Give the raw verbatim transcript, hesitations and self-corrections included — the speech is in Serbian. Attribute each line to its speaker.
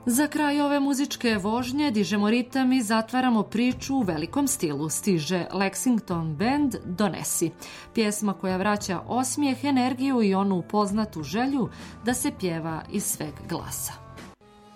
Speaker 1: Za kraj ove muzičke vožnje dižemo ritam i zatvaramo priču u velikom stilu. Stiže Lexington Band Donesi. Pjesma koja vraća osmijeh, energiju i onu poznatu želju da se pjeva iz sveg glasa.